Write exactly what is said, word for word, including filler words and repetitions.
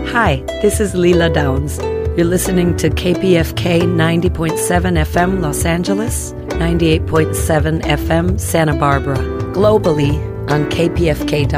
Hi, this is Leela Downs. You're listening to K P F K ninety point seven F M Los Angeles, ninety-eight point seven F M Santa Barbara, globally on K P F K dot